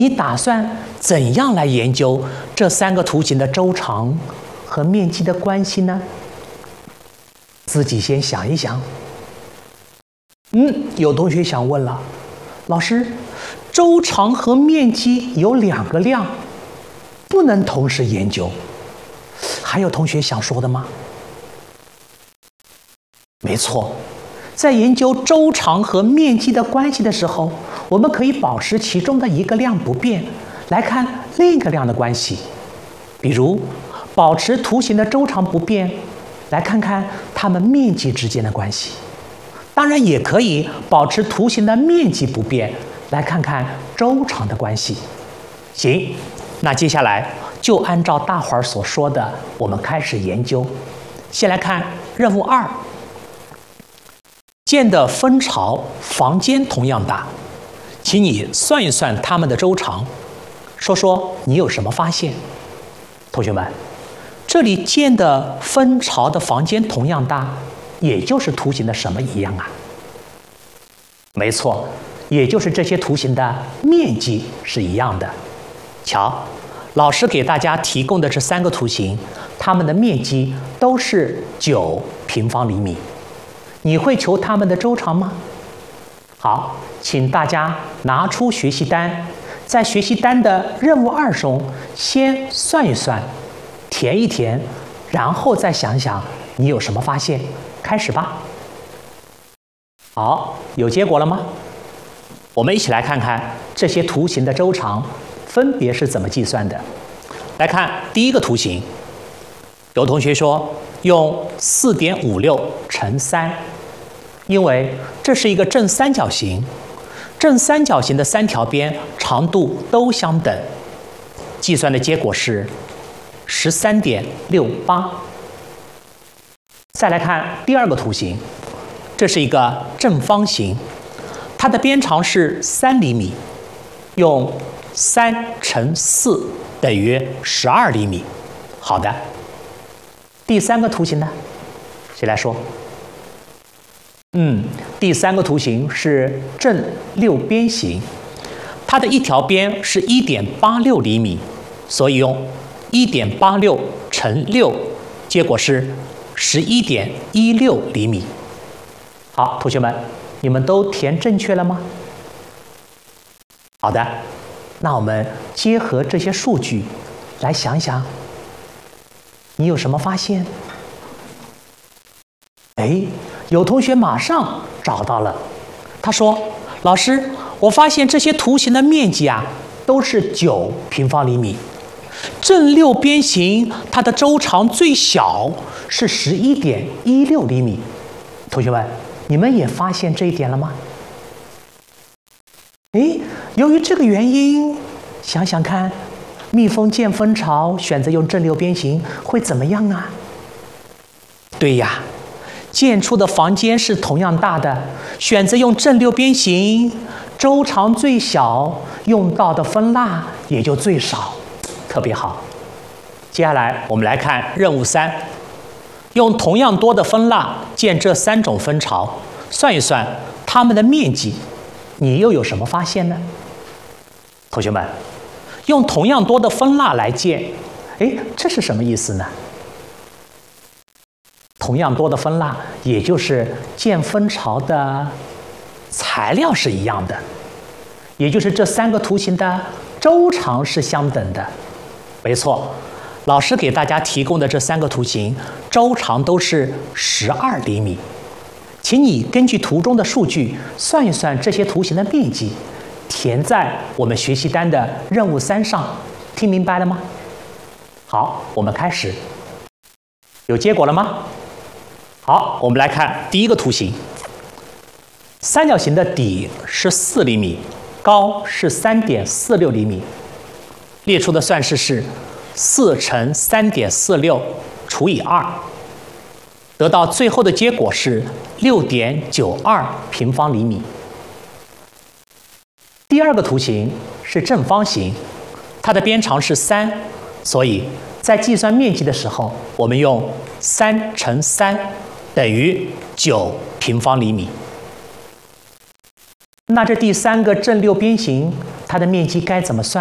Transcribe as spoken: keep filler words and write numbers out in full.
你打算怎样来研究这三个图形的周长和面积的关系呢？自己先想一想。嗯，有同学想问了，老师，周长和面积有两个量，不能同时研究。还有同学想说的吗？没错，在研究周长和面积的关系的时候，我们可以保持其中的一个量不变，来看另一个量的关系。比如，保持图形的周长不变，来看看它们面积之间的关系。当然，也可以保持图形的面积不变，来看看周长的关系。行，那接下来就按照大伙儿所说的，我们开始研究。先来看任务二。建的分巢房间同样大，请你算一算它们的周长，说说你有什么发现。同学们，这里建的分巢的房间同样大，也就是图形的什么一样啊？没错，也就是这些图形的面积是一样的。瞧，老师给大家提供的这三个图形，它们的面积都是九平方厘米。你会求它们的周长吗？好，请大家拿出学习单，在学习单的任务二中先算一算，填一填，然后再想想你有什么发现。开始吧。好，有结果了吗？我们一起来看看这些图形的周长分别是怎么计算的。来看第一个图形，有同学说用 四点五六 乘三，因为这是一个正三角形，正三角形的三条边长度都相等，计算的结果是 十三点六八。再来看第二个图形，这是一个正方形，它的边长是三厘米，用三乘四等于十二厘米。好的，第三个图形呢？谁来说？嗯，第三个图形是正六边形，它的一条边是 一点八六厘米，所以用 一点八六乘六，结果是 十一点一六厘米。好，同学们，你们都填正确了吗？好的，那我们结合这些数据来想想，你有什么发现？哎，有同学马上找到了，他说：“老师，我发现这些图形的面积啊，都是九平方厘米。正六边形它的周长最小是 十一点一六厘米。”同学们，你们也发现这一点了吗？哎，由于这个原因，想想看，蜜蜂建蜂巢选择用正六边形会怎么样啊？对呀，建出的房间是同样大的，选择用正六边形，周长最小，用到的蜂蜡也就最少，特别好。接下来我们来看任务三，用同样多的蜂蜡建这三种蜂巢，算一算它们的面积，你又有什么发现呢？同学们，用同样多的蜂蜡来建，哎，这是什么意思呢？同样多的蜂蜡，也就是建蜂巢的材料是一样的，也就是这三个图形的周长是相等的。没错，老师给大家提供的这三个图形周长都是十二厘米，请你根据图中的数据算一算这些图形的面积，填在我们学习单的任务三上。听明白了吗？好，我们开始。有结果了吗？好，我们来看第一个图形。三角形的底是四厘米，高是 三点四六厘米。列出的算式是四乘 三点四六 除以二，得到最后的结果是 六点九二平方厘米。第二个图形是正方形，它的边长是三，所以在计算面积的时候，我们用三乘三等于九平方厘米。那这第三个正六边形， 它的面积该怎么算？